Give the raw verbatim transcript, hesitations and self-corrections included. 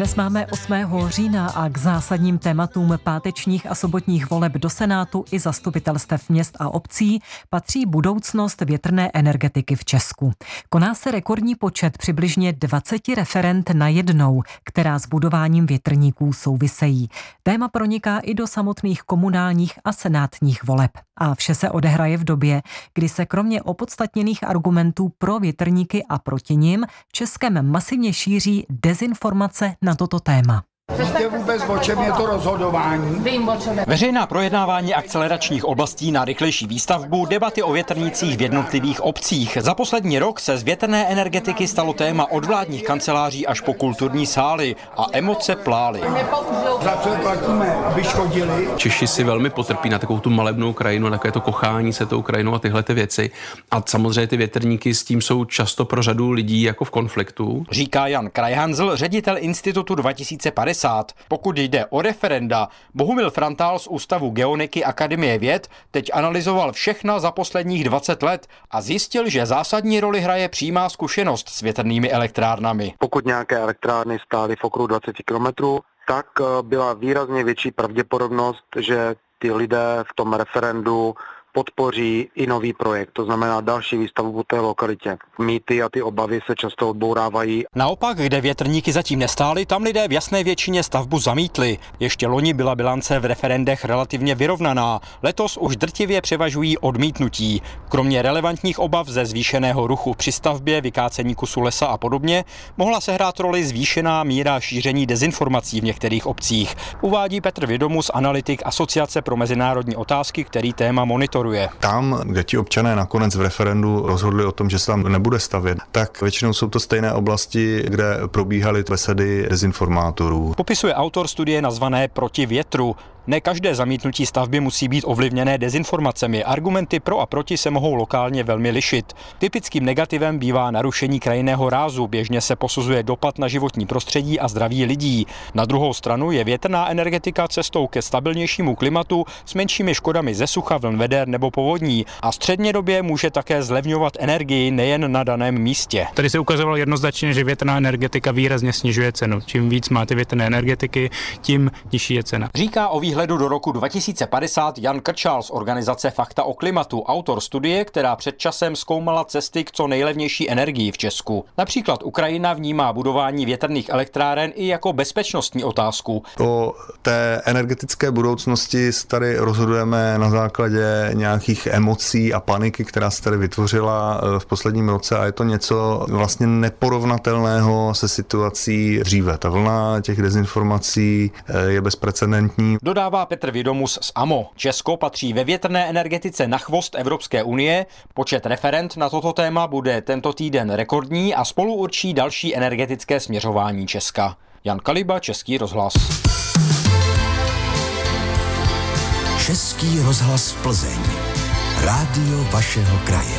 Dnes máme osmého října a k zásadním tématům pátečních a sobotních voleb do Senátu i zastupitelstev měst a obcí patří budoucnost větrné energetiky v Česku. Koná se rekordní počet přibližně dvacet referend na jednou, která s budováním větrníků souvisejí. Téma proniká i do samotných komunálních a senátních voleb. A vše se odehraje v době, kdy se kromě opodstatněných argumentů pro větrníky a proti nim Českem masivně šíří dezinformace na toto téma. Víte vůbec, o čem je to rozhodování? Veřejná projednávání akceleračních oblastí na rychlejší výstavbu, debaty o větrnících v jednotlivých obcích. Za poslední rok se z větrné energetiky stalo téma od vládních kanceláří až po kulturní sály a emoce plály. Za co je platíme, aby škodili? Češi si velmi potrpí na takovou tu malebnou krajinu, takové to kochání se tou krajinou a tyhle ty věci. A samozřejmě ty větrníky s tím jsou často pro řadu lidí jako v konfliktu. Říká Jan Krajhanzl, ředitel Institutu dva tisíce padesát. Pokud jde o referenda, Bohumil Frantál z Ústavu geoniky Akademie věd teď analyzoval všechna za posledních dvacet let a zjistil, že zásadní roli hraje přímá zkušenost s větrnými elektrárnami. Pokud nějaké elektrárny stály v okruhu dvacet kilometrů, tak byla výrazně větší pravděpodobnost, že ty lidé v tom referendu podpoří i nový projekt, to znamená další výstavbu té lokalitě. Mýty a ty obavy se často odbourávají. Naopak, kde větrníky zatím nestály, tam lidé v jasné většině stavbu zamítli. Ještě loni byla bilance v referendech relativně vyrovnaná. Letos už drtivě převažují odmítnutí. Kromě relevantních obav ze zvýšeného ruchu při stavbě, vykácení kusu lesa a podobně, mohla sehrát roli zvýšená míra šíření dezinformací v některých obcích. Uvádí Petr Vědomus, analytik Asociace pro mezinárodní otázky, který téma monitoruje. Tam, kde ti občané nakonec v referendu rozhodli o tom, že se tam nebude stavět, tak většinou jsou to stejné oblasti, kde probíhaly besedy dezinformátorů. Popisuje autor studie nazvané Proti větru. Ne každé zamítnutí stavby musí být ovlivněné dezinformacemi. Argumenty pro a proti se mohou lokálně velmi lišit. Typickým negativem bývá narušení krajinného rázu. Běžně se posuzuje dopad na životní prostředí a zdraví lidí. Na druhou stranu je větrná energetika cestou ke stabilnějšímu klimatu s menšími škodami ze sucha, vln veder nebo povodní. A střednědobě může také zlevňovat energii nejen na daném místě. Tady se ukazovalo jednoznačně, že větrná energetika výrazně snižuje cenu. Čím víc máte větrné energetiky, tím nižší je cena. Říká o výhledu do roku dva tisíce padesát Jan Krčál z organizace Fakta o klimatu, autor studie, která před časem zkoumala cesty k co nejlevnější energii v Česku. Například Ukrajina vnímá budování větrných elektráren i jako bezpečnostní otázku. O té energetické budoucnosti tady rozhodujeme na základě nějakých emocí a paniky, která se tady vytvořila v posledním roce a je to něco vlastně neporovnatelného se situací dříve. Ta vlna těch dezinformací je bezprecedentní. Dodává Petr Vědomus z A M O. Česko patří ve větrné energetice na chvost Evropské unie. Počet referend na toto téma bude tento týden rekordní a spolu určí další energetické směřování Česka. Jan Kaliba, Český rozhlas. Český rozhlas Plzeň. Rádio vašeho kraje.